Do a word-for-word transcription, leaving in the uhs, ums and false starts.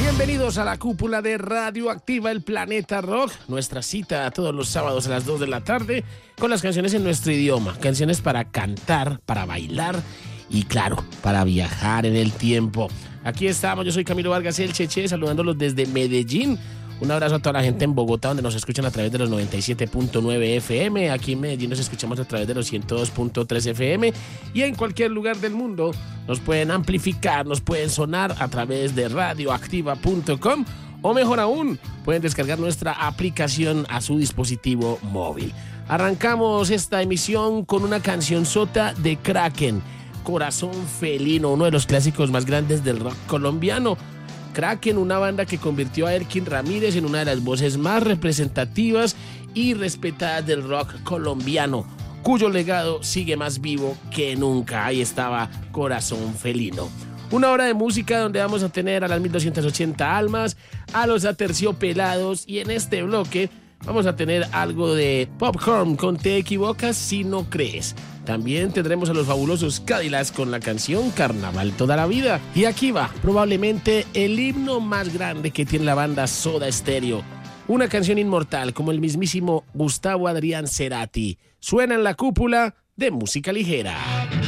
Bienvenidos a la cúpula de Radioactiva, el Planeta Rock. Nuestra cita todos los sábados a las dos de la tarde con las canciones en nuestro idioma. Canciones para cantar, para bailar y, claro, para viajar en el tiempo. Aquí estamos, yo soy Camilo Vargas, el Cheche, saludándolos desde Medellín. Un abrazo a toda la gente en Bogotá, donde nos escuchan a través de los noventa y siete punto nueve F M. Aquí en Medellín nos escuchamos a través de los ciento dos punto tres F M. Y en cualquier lugar del mundo nos pueden amplificar, nos pueden sonar a través de radioactiva punto com. O mejor aún, pueden descargar nuestra aplicación a su dispositivo móvil. Arrancamos esta emisión con una canción sota de Kraken, Corazón Felino, uno de los clásicos más grandes del rock colombiano. Kraken, una banda que convirtió a Elkin Ramírez en una de las voces más representativas y respetadas del rock colombiano, cuyo legado sigue más vivo que nunca. Ahí estaba Corazón Felino. Una hora de música donde vamos a tener a las mil doscientas ochenta almas, a los Aterciopelados, y en este bloque vamos a tener algo de Popcorn con Te Equivocas Si No Crees. También tendremos a los fabulosos Cadillacs con la canción Carnaval Toda la Vida. Y aquí va, probablemente el himno más grande que tiene la banda Soda Stereo. Una canción inmortal como el mismísimo Gustavo Adrián Cerati. Suena en la cúpula de Música Ligera.